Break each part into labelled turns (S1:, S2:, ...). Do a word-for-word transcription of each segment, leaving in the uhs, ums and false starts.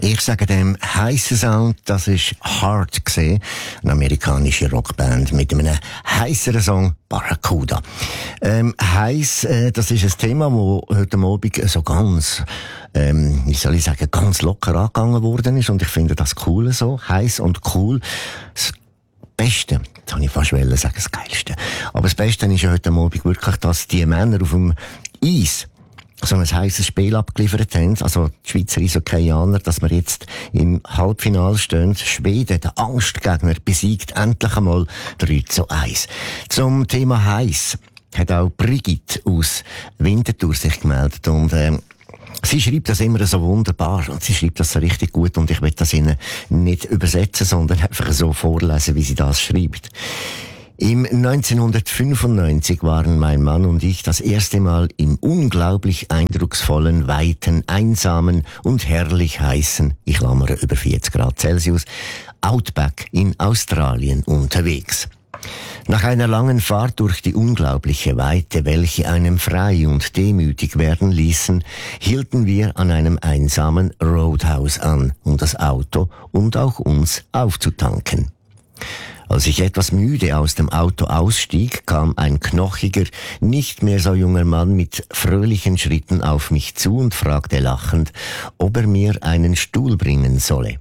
S1: Ich sage dem heissen Sound, das ist Hard gesehen, eine amerikanische Rockband mit einem heisseren Song Barracuda. Ähm, heiss, äh, das ist ein Thema, das heute Abend so ganz, ähm, wie soll ich sagen, ganz locker angegangen worden ist und ich finde das cool so, heiss und cool. Das Beste, jetzt habe ich fast wollen sagen, das Geilste. Aber das Beste ist ja heute Abend wirklich, dass die Männer auf dem Eis so ein heisses Spiel abgeliefert haben, also die Schweizer Eishockeyaner, dass wir jetzt im Halbfinale stehen. Schweden, der Angstgegner, besiegt endlich einmal drei zu eins. Zum Thema heiß hat auch Brigitte aus Winterthur sich gemeldet und ähm, sie schreibt das immer so wunderbar und sie schreibt das so richtig gut und ich will das Ihnen nicht übersetzen, sondern einfach so vorlesen, wie sie das schreibt. Im neunzehnhundertfünfundneunzig waren mein Mann und ich das erste Mal im unglaublich eindrucksvollen, weiten, einsamen und herrlich heißen, ich klammere über vierzig Grad Celsius, Outback in Australien unterwegs. Nach einer langen Fahrt durch die unglaubliche Weite, welche einem frei und demütig werden ließen, hielten wir an einem einsamen Roadhouse an, um das Auto und auch uns aufzutanken. Als ich etwas müde aus dem Auto ausstieg, kam ein knochiger, nicht mehr so junger Mann mit fröhlichen Schritten auf mich zu und fragte lachend, ob er mir einen Stuhl bringen solle.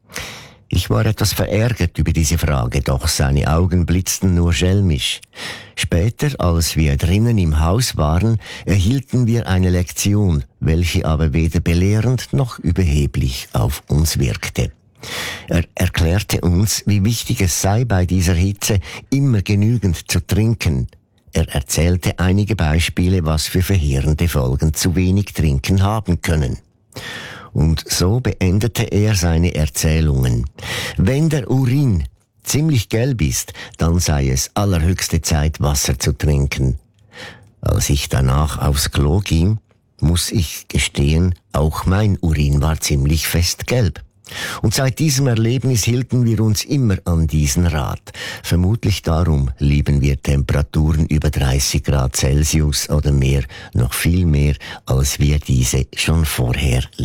S1: Ich war etwas verärgert über diese Frage, doch seine Augen blitzten nur schelmisch. Später, als wir drinnen im Haus waren, erhielten wir eine Lektion, welche aber weder belehrend noch überheblich auf uns wirkte. Er erklärte uns, wie wichtig es sei, bei dieser Hitze immer genügend zu trinken. Er erzählte einige Beispiele, was für verheerende Folgen zu wenig Trinken haben können. Und so beendete er seine Erzählungen. Wenn der Urin ziemlich gelb ist, dann sei es allerhöchste Zeit, Wasser zu trinken. Als ich danach aufs Klo ging, muss ich gestehen, auch mein Urin war ziemlich fest gelb. Und seit diesem Erlebnis hielten wir uns immer an diesen Rat. Vermutlich darum lieben wir Temperaturen über dreißig Grad Celsius oder mehr, noch viel mehr, als wir diese schon vorher